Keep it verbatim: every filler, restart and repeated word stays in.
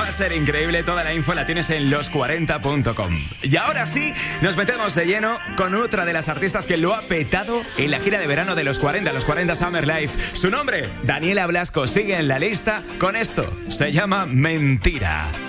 Va a ser increíble, toda la info la tienes en los cuarenta punto com. Y ahora sí, nos metemos de lleno con otra de las artistas que lo ha petado en la gira de verano de los cuarenta, los cuarenta Summer Life. Su nombre, Daniela Blasco, sigue en la lista con esto. Se llama Mentira.